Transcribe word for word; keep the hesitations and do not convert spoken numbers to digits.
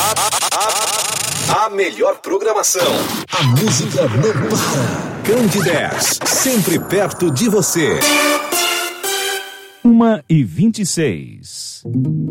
A melhor programação. A música não para. Candidez, sempre perto de você. Uma e vinte e seis.